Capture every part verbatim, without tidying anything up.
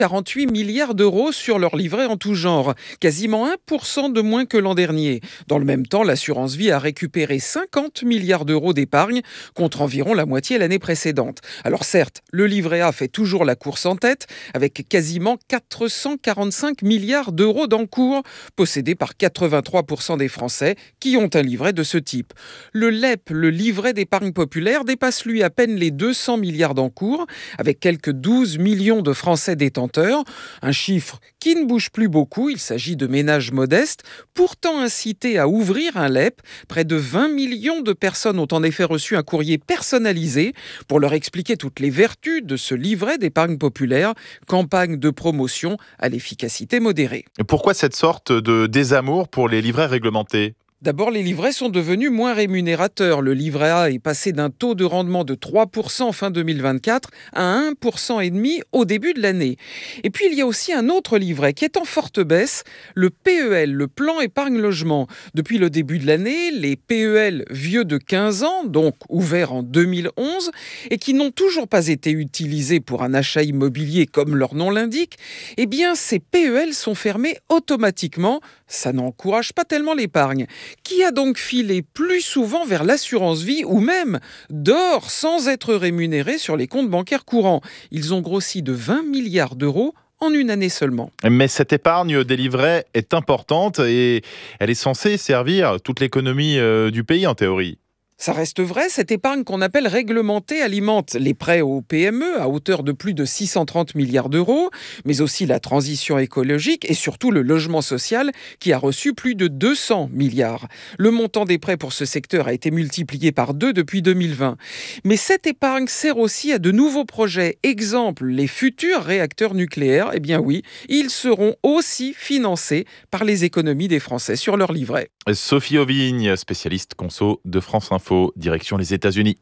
quarante-huit milliards d'euros sur leur livret en tout genre, quasiment un pour cent de moins que l'an dernier. Dans le même temps, l'assurance vie a récupéré cinquante milliards d'euros d'épargne, contre environ la moitié l'année précédente. Alors certes, le livret A fait toujours la course en tête, avec quasiment quatre cent quarante-cinq milliards d'euros d'encours, possédés par quatre-vingt-trois pour cent des Français qui ont un livret de ce type. Le L E P, le livret d'épargne populaire, dépasse lui à peine les deux cents milliards d'encours, avec quelques douze millions de Français détenteurs. Un chiffre qui ne bouge plus beaucoup, il s'agit de ménages modestes, pourtant incités à ouvrir un L E P. Près de vingt millions de personnes ont en effet reçu un courrier personnalisé pour leur expliquer toutes les vertus de ce livret d'épargne populaire, campagne de promotion à l'efficacité modérée. Pourquoi cette sorte de désamour pour les livrets réglementés ? D'abord, les livrets sont devenus moins rémunérateurs. Le livret A est passé d'un taux de rendement de trois pour cent fin deux mille vingt-quatre à un pour cent et demi au début de l'année. Et puis, il y a aussi un autre livret qui est en forte baisse, le P E L, le plan épargne logement. Depuis le début de l'année, les P E L vieux de quinze ans, donc ouverts en deux mille onze, et qui n'ont toujours pas été utilisés pour un achat immobilier comme leur nom l'indique, eh bien, ces P E L sont fermés automatiquement. Ça n'encourage pas tellement l'épargne. Qui a donc filé plus souvent vers l'assurance vie ou même dort sans être rémunéré sur les comptes bancaires courants. Ils ont grossi de vingt milliards d'euros en une année seulement. Mais cette épargne des livrets est importante et elle est censée servir toute l'économie du pays en théorie. Ça reste vrai, cette épargne qu'on appelle réglementée alimente les prêts aux P M E à hauteur de plus de six cent trente milliards d'euros, mais aussi la transition écologique et surtout le logement social qui a reçu plus de deux cents milliards. Le montant des prêts pour ce secteur a été multiplié par deux depuis deux mille vingt. Mais cette épargne sert aussi à de nouveaux projets. Exemple, les futurs réacteurs nucléaires, eh bien oui, ils seront aussi financés par les économies des Français sur leur livret. Sophie Auvigne, spécialiste conso de France Info, direction les États-Unis.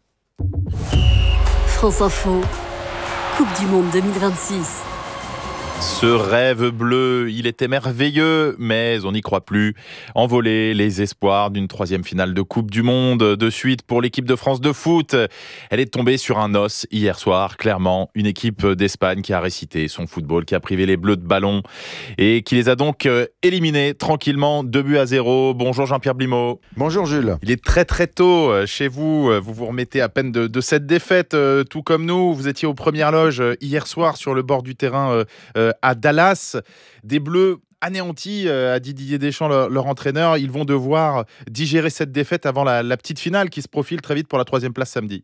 France Info, Coupe du Monde deux mille vingt-six. Ce rêve bleu, il était merveilleux, mais on n'y croit plus. Envolé les espoirs d'une troisième finale de Coupe du Monde de suite pour l'équipe de France de foot. Elle est tombée sur un os hier soir, clairement. Une équipe d'Espagne qui a récité son football, qui a privé les Bleus de ballon et qui les a donc éliminés tranquillement, deux buts à zéro. Bonjour Jean-Pierre Blimaud. Bonjour Jules. Il est très très tôt chez vous. Vous vous remettez à peine de, de cette défaite, tout comme nous. Vous étiez aux premières loges hier soir sur le bord du terrain euh, à Dallas. Des Bleus anéantis, a dit Didier Deschamps, leur, leur entraîneur. Ils vont devoir digérer cette défaite avant la, la petite finale qui se profile très vite pour la troisième place samedi.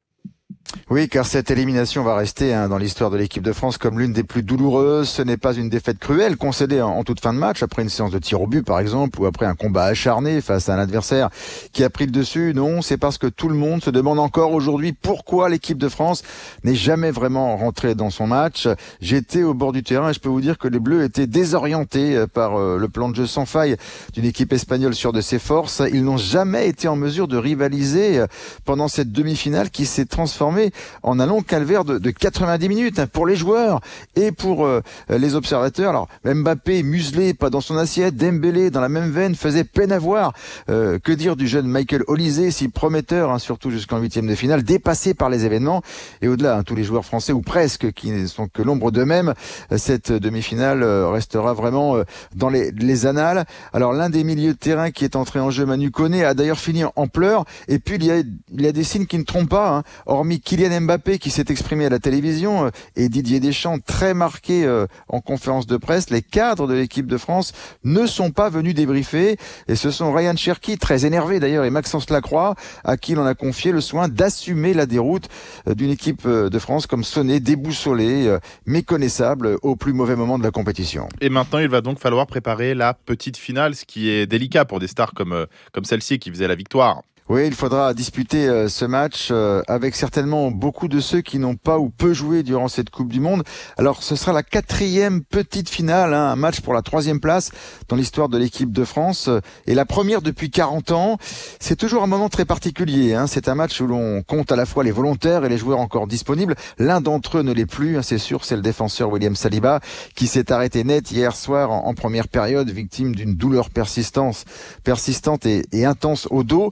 Oui, car cette élimination va rester hein, dans l'histoire de l'équipe de France comme l'une des plus douloureuses. Ce n'est pas une défaite cruelle concédée en, en toute fin de match, après une séance de tir au but par exemple, ou après un combat acharné face à un adversaire qui a pris le dessus. Non, c'est parce que tout le monde se demande encore aujourd'hui pourquoi l'équipe de France n'est jamais vraiment rentrée dans son match. J'étais au bord du terrain et je peux vous dire que les Bleus étaient désorientés par euh, le plan de jeu sans faille d'une équipe espagnole sûre de ses forces. Ils n'ont jamais été en mesure de rivaliser pendant cette demi-finale qui s'est transformée en un long calvaire de, de quatre-vingt-dix minutes hein, pour les joueurs et pour euh, les observateurs. Alors Mbappé muselé, pas dans son assiette, Dembélé dans la même veine faisait peine à voir. Euh, que dire du jeune Michael Olise, si prometteur, hein, surtout jusqu'en huitième de finale, dépassé par les événements et au-delà, hein, tous les joueurs français ou presque qui ne sont que l'ombre d'eux-mêmes. Cette demi-finale euh, restera vraiment euh, dans les, les annales. Alors l'un des milieux de terrain qui est entré en jeu, Manu Koné, a d'ailleurs fini en pleurs. Et puis il y a, il y a des signes qui ne trompent pas, hein, hormis Kylian Mbappé qui s'est exprimé à la télévision euh, et Didier Deschamps très marqué euh, en conférence de presse. Les cadres de l'équipe de France ne sont pas venus débriefer et ce sont Ryan Cherki, très énervé d'ailleurs, et Maxence Lacroix à qui l'on a confié le soin d'assumer la déroute euh, d'une équipe euh, de France comme sonnée, déboussolée, euh, méconnaissable au plus mauvais moment de la compétition. Et maintenant il va donc falloir préparer la petite finale, ce qui est délicat pour des stars comme, euh, comme celle-ci qui faisait la victoire. Oui, il faudra disputer euh, ce match euh, avec certainement beaucoup de ceux qui n'ont pas ou peu joué durant cette Coupe du Monde. Alors, ce sera la quatrième petite finale, hein, un match pour la troisième place dans l'histoire de l'équipe de France euh, et la première depuis quarante ans. C'est toujours un moment très particulier. Hein. C'est un match où l'on compte à la fois les volontaires et les joueurs encore disponibles. L'un d'entre eux ne l'est plus, hein, c'est sûr, c'est le défenseur William Saliba qui s'est arrêté net hier soir en, en première période, victime d'une douleur persistante, persistante et, et intense au dos.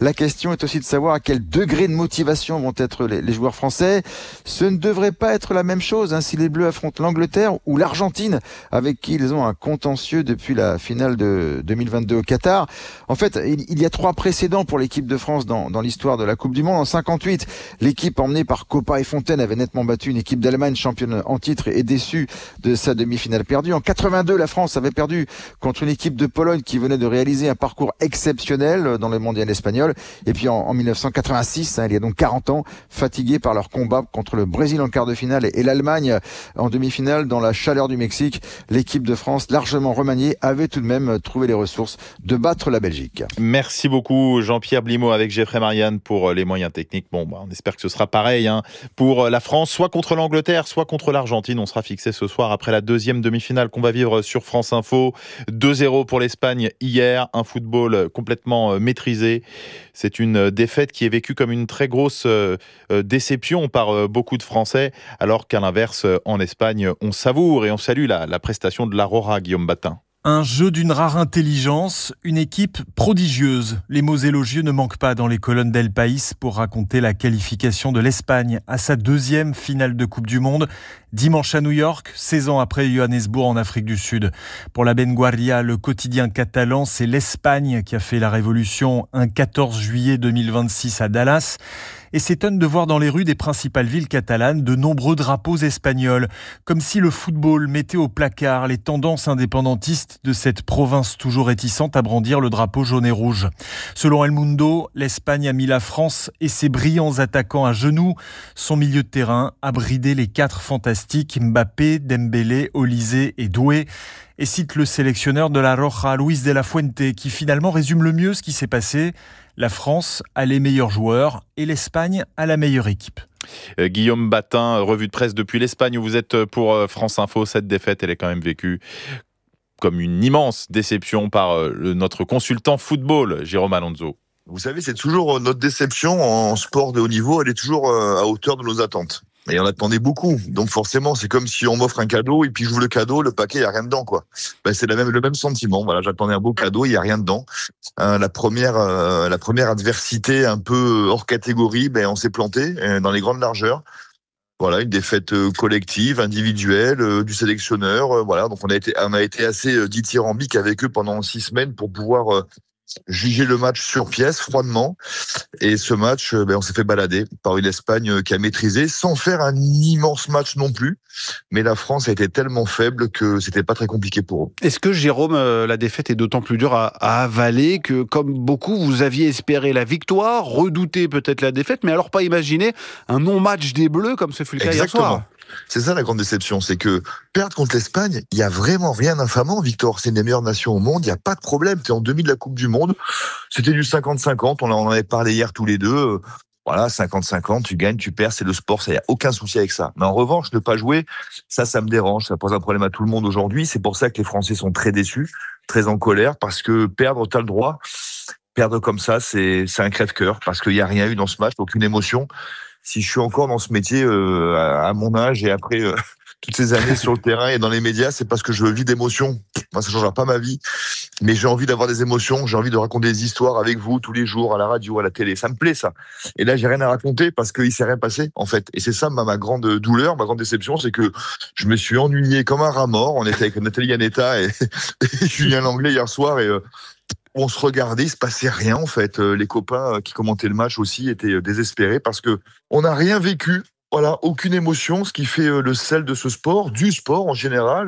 La question est aussi de savoir à quel degré de motivation vont être les, les joueurs français. Ce ne devrait pas être la même chose hein, si les Bleus affrontent l'Angleterre ou l'Argentine, avec qui ils ont un contentieux depuis la finale de deux mille vingt-deux au Qatar. En fait, il, il y a trois précédents pour l'équipe de France dans, dans l'histoire de la Coupe du Monde. En cinquante-huit, l'équipe emmenée par Coppa et Fontaine avait nettement battu une équipe d'Allemagne championne en titre et déçue de sa demi-finale perdue. En quatre-vingt-deux, la France avait perdu contre une équipe de Pologne qui venait de réaliser un parcours exceptionnel dans le mondial espagnol. Et puis en, en dix-neuf cent quatre-vingt-six, hein, il y a donc quarante ans, fatigués par leur combat contre le Brésil en quart de finale et, et l'Allemagne en demi-finale dans la chaleur du Mexique, l'équipe de France, largement remaniée, avait tout de même trouvé les ressources de battre la Belgique. Merci beaucoup Jean-Pierre Blimaud avec Geoffrey Marianne pour les moyens techniques. Bon, bah, on espère que ce sera pareil hein, pour la France, soit contre l'Angleterre, soit contre l'Argentine. On sera fixé ce soir après la deuxième demi-finale qu'on va vivre sur France Info. deux zéro pour l'Espagne hier, un football complètement maîtrisé. C'est une défaite qui est vécue comme une très grosse déception par beaucoup de Français, alors qu'à l'inverse, en Espagne, on savoure et on salue la, la prestation de l'Aurora, Guillaume Batin. Un jeu d'une rare intelligence, une équipe prodigieuse. Les mots élogieux ne manquent pas dans les colonnes d'El País pour raconter la qualification de l'Espagne à sa deuxième finale de Coupe du Monde. Dimanche à New York, seize ans après Johannesburg en Afrique du Sud. Pour la Vanguardia, le quotidien catalan, c'est l'Espagne qui a fait la révolution un quatorze juillet deux mille vingt-six à Dallas et s'étonne de voir dans les rues des principales villes catalanes de nombreux drapeaux espagnols, comme si le football mettait au placard les tendances indépendantistes de cette province toujours réticente à brandir le drapeau jaune et rouge. Selon El Mundo, l'Espagne a mis la France et ses brillants attaquants à genoux. Son milieu de terrain a bridé les quatre fantastiques Mbappé, Dembélé, Olysée et Doué. Et cite le sélectionneur de la Roja, Luis de la Fuente, qui finalement résume le mieux ce qui s'est passé. La France a les meilleurs joueurs et l'Espagne a la meilleure équipe. Euh, Guillaume Batin, revue de presse depuis l'Espagne où vous êtes pour euh, France Info. Cette défaite, elle est quand même vécue comme une immense déception par euh, notre consultant football, Jérôme Alonso. Vous savez, c'est toujours notre déception en sport de haut niveau, elle est toujours à hauteur de nos attentes. Et on attendait beaucoup. Donc forcément, c'est comme si on m'offre un cadeau et puis j'ouvre le cadeau, le paquet, il n'y a rien dedans, quoi. Ben, c'est le même, le même sentiment. Voilà, j'attendais un beau cadeau, il n'y a rien dedans. Euh, la première, euh, la première adversité un peu hors catégorie, ben, on s'est planté euh, dans les grandes largeurs. Voilà, une défaite collective, individuelle, euh, du sélectionneur. Euh, voilà, donc on a été, on a été assez euh, dithyrambique avec eux pendant six semaines pour pouvoir euh, juger le match sur pièce, froidement. Et ce match, ben, on s'est fait balader par une Espagne qui a maîtrisé, sans faire un immense match non plus. Mais la France a été tellement faible que c'était pas très compliqué pour eux. Est-ce que, Jérôme, la défaite est d'autant plus dure à, à avaler que, comme beaucoup, vous aviez espéré la victoire, redouté peut-être la défaite, mais alors pas imaginer un non-match des Bleus comme ce fut le cas hier soir? C'est ça la grande déception, c'est que perdre contre l'Espagne, il y a vraiment rien d'infamant, Victor. C'est une des meilleures nations au monde, il y a pas de problème. T'es en demi de la Coupe du Monde. C'était du cinquante cinquante, on en avait parlé hier tous les deux. Voilà, cinquante cinquante, tu gagnes, tu perds, c'est le sport, ça y a aucun souci avec ça. Mais en revanche, ne pas jouer, ça, ça me dérange, ça pose un problème à tout le monde aujourd'hui. C'est pour ça que les Français sont très déçus, très en colère, parce que perdre, t'as le droit. Perdre comme ça, c'est, c'est un crève-cœur, parce qu'il n'y a rien eu dans ce match, aucune émotion. Si je suis encore dans ce métier euh, à, à mon âge et après euh, toutes ces années sur le terrain et dans les médias, c'est parce que je vis d'émotions. Moi, ça changera pas ma vie, mais j'ai envie d'avoir des émotions, j'ai envie de raconter des histoires avec vous tous les jours, à la radio, à la télé. Ça me plaît, ça. Et là, j'ai rien à raconter parce qu'il s'est rien passé, en fait. Et c'est ça ma, ma grande douleur, ma grande déception, c'est que je me suis ennuyé comme un rat mort. On était avec Nathalie Yanetta et, et Julien Langlais hier soir et... Euh, on se regardait, il se passait rien en fait. Les copains qui commentaient le match aussi étaient désespérés parce que on n'a rien vécu. Voilà, aucune émotion, ce qui fait le sel de ce sport, du sport en général,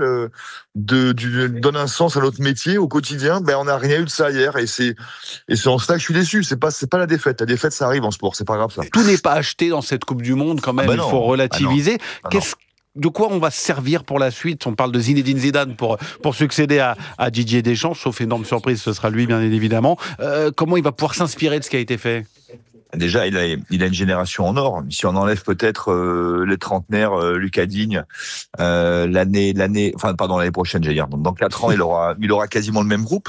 de, du, donne un sens à notre métier au quotidien. Ben on n'a rien eu de ça hier et c'est et c'est en cela que je suis déçu. C'est pas c'est pas la défaite. La défaite ça arrive en sport, c'est pas grave ça. Tout n'est pas acheté dans cette Coupe du Monde quand même. Ah ben il faut relativiser. Ah non. Qu'est-ce De quoi on va se servir pour la suite? On parle de Zinedine Zidane pour, pour succéder à, à Didier Deschamps, sauf énorme surprise, ce sera lui bien évidemment. Euh, comment il va pouvoir s'inspirer de ce qui a été fait? Déjà, il a, il a une génération en or. Si on enlève peut-être euh, les trentenaires, euh, Lucas Digne, euh, l'année, l'année, enfin pardon l'année prochaine, j'allais dire. Donc dans quatre ans, il aura, il aura quasiment le même groupe.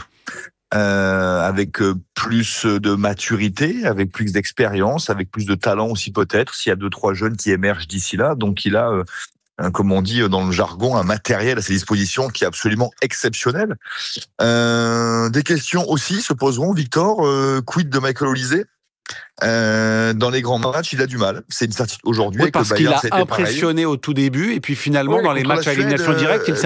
Euh, avec plus de maturité, avec plus d'expérience, avec plus de talent aussi peut-être, s'il y a deux, trois jeunes qui émergent d'ici là. Donc il a, euh, comme on dit dans le jargon, un matériel à ses dispositions qui est absolument exceptionnel. Euh, des questions aussi se poseront, Victor, euh, quid de Michael Olysée? Euh, dans les grands matchs, il a du mal. C'est une certitude aujourd'hui. Oui, avec parce le qu'il Bayern, a ça a été impressionné pareil. au tout début, et puis finalement, Ouais, dans les contre la matchs à Suède, élimination directe, il euh,